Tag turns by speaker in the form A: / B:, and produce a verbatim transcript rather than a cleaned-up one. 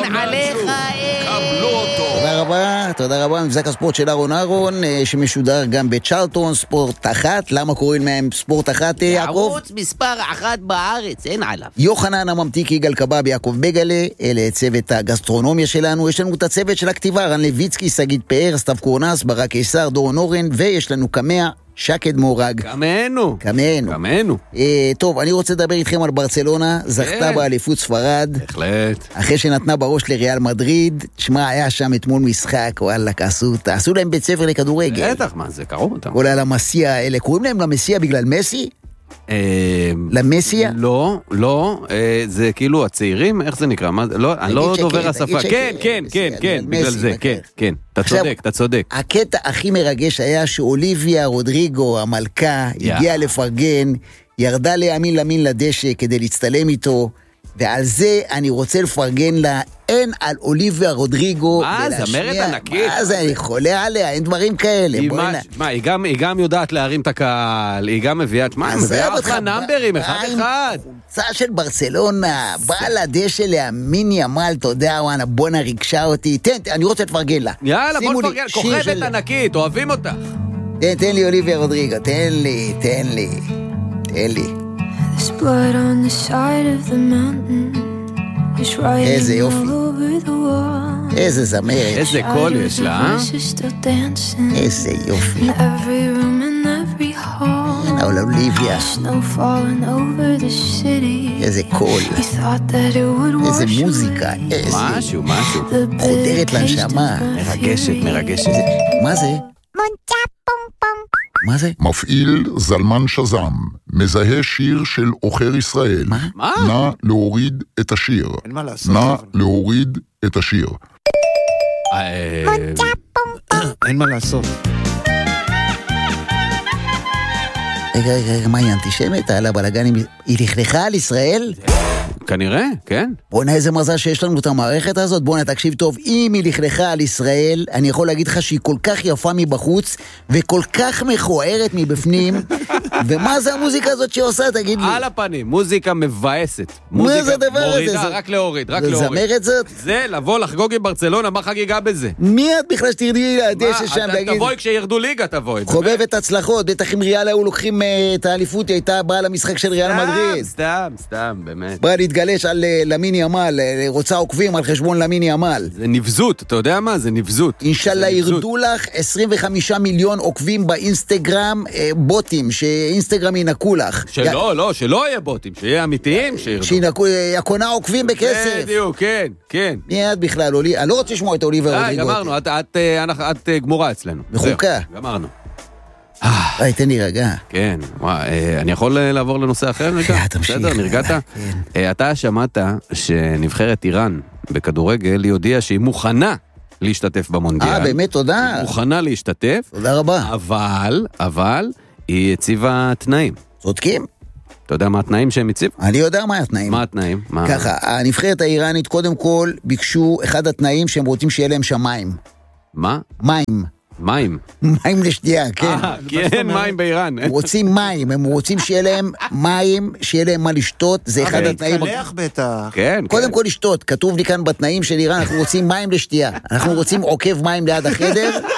A: עליך,
B: קבלו אותו.
C: תודה רבה, תודה רבה. מבזק הספורט של אהרון אהרון, שמשודר גם בצ'רלטון, ספורט אחת. למה קוראים להם ספורט אחת, יעקב?
A: ערוץ מספר אחת בארץ, אין עליו.
C: יוחנן הממתיק, יגאל קבב, יעקב בגלה, אלה צוות הגסטרונומיה שלנו. יש לנו את הצוות של הכתיבה, רן לויצקי, שגית פאר, סתיו קורנס, ברק קיסר, דורון אורן, ויש לנו קמע, שקד מורג.
B: קמנו.
C: קמנו.
B: קמנו.
C: אה, טוב, אני רוצה לדבר איתכם על ברצלונה, זכתה באליפות ספרד.
B: בהחלט.
C: אחרי שנתנה בראש לריאל מדריד, תשמע, היה שם אתמול משחק, וואלה, עשו, עשו להם בית ספר לכדורגל.
B: בטח, מה זה, קראו אותם.
C: כל למסיה האלה, קוראים להם למסיה בגלל מסי? למסיה?
B: לא, לא, זה כאילו הצעירים, איך זה נקרא? אני לא דובר השפה. כן, כן, כן, כן, בגלל זה, כן, כן. אתה צודק, אתה צודק.
C: הקטע הכי מרגש היה שאוליביה רודריגו, המלכה, הגיעה לפרגן, ירדה לימין למין לדשא כדי להצטלם איתו, ועל זה אני רוצה לפרגן לה, אין על אוליביה רודריגו.
B: מה, זמרת ענקית.
C: מה זה, אני חולה עליה, אין דברים כאלה.
B: מה, היא גם יודעת להרים את הקהל, היא גם מביאה, מה, היא מביאה אחלה נאמברים, אחד אחד.
C: חולצה של ברצלונה, באה לדשא להמין ימל, אתה יודע, וואנה, בונה ריגשה אותי, תן, אני רוצה לפרגן לה.
B: יאללה, בוא נפרגן, כוכבת ענקית, אוהבים אותך.
C: תן, תן לי אוליביה רודריגו, תן לי, תן לי, תן לי.
D: There's blood on the side of the mountain. It's writing all over the wall.
C: איזה זמרת.
B: איזה קול יש לה, אה?
C: איזה יופי.
D: In every room in every hall.
C: הנה, אוליביה.
D: Snow falling over the city.
C: איזה קול.
D: You thought that it would
C: איזה
D: wash
C: מוזיקה, איזה.
B: משהו, משהו.
C: חודרת לנשמה.
B: מרגשת, מרגשת.
C: מה זה? מה זה?
E: מפעיל זלמן שזם, מזהה שיר של אוחר ישראל.
C: מה?
B: מה?
E: נא להוריד את השיר.
F: אין מה לעשות.
E: נא להוריד את השיר.
F: אין מה לעשות.
C: רגע, רגע, רגע, מה היא אנטישמית? על הבלגנים, היא לכלכה על ישראל?
B: כנראה, כן.
C: בוא'נה, איזה מזל שיש לנו את המערכת הזאת. בוא'נה, תקשיב טוב, אם היא לכלכה על ישראל, אני יכול להגיד לך שהיא כל כך יפה מבחוץ, וכל כך מכוערת מבפנים, ומה זה המוזיקה הזאת שהיא עושה, תגיד לי?
B: על הפנים, מוזיקה מבאסת.
C: מה זה הדבר הזה?
B: מורידה, רק להוריד, רק להוריד.
C: זה זמרת זאת?
B: זה לבוא לחגוג עם ברצלונה, מה חגיגה בזה?
C: מי את בכלל שתרדי לדשא שם, תגיד?
B: תבואי כשירדו ליגה, תבואי.
C: חובבת הצלחות, בטח עם ריאל היו לוקחים את האליפות, היא הייתה באה למשחק של ריאל מדריד.
B: סתם, סתם, באמת.
C: באה להתגלש על למין ימל, רוצה עוקבים על חשבון למין ימל.
B: זה נבזות, אתה יודע מה? זה נבזות.
C: אינשאללה ירדו לך עשרים וחמישה מיליון עוקבים באינסטגרם, בוטים, שאינסטגרם ינקו לך.
B: שלא, לא, שלא יהיה בוטים, שיהיה אמיתיים שירדו.
C: שינקו, יקונה עוקבים בכסף.
B: בדיוק, כן, כן.
C: מי את בכלל, אולי? אני לא רוצה לשמוע את אוליביה רודריגו.
B: גמרנו, את גמורה אצלנו.
C: בחוקה.
B: גמרנו.
C: היי, תן לי רגע.
B: כן, אני יכול לעבור לנושא אחר רגע?
C: תמשיך.
B: בסדר, נרגעת? אתה שמעת שנבחרת איראן בכדורגל, היא הודיעה שהיא מוכנה להשתתף במונדיאל.
C: אה, באמת, תודה.
B: היא מוכנה להשתתף.
C: תודה רבה.
B: אבל, אבל, היא הציבה תנאים.
C: צודקים.
B: אתה יודע מה התנאים שהם הציבו?
C: אני יודע מה התנאים.
B: מה התנאים?
C: ככה, הנבחרת האיראנית קודם כל ביקשו אחד התנאים שהם רוצים שיהיה להם שם מים.
B: מה?
C: מים.
B: מים.
C: מים לשתייה, כן.
B: כן, מים באיראן.
C: הם רוצים מים, הם רוצים שיהיה להם מים, שיהיה להם מה לשתות, זה אחד התנאים.
F: להתקלח בטח.
B: כן,
C: קודם כל לשתות, כתוב לי כאן בתנאים של איראן, אנחנו רוצים מים לשתייה. אנחנו רוצים עוקב מים ליד החדר,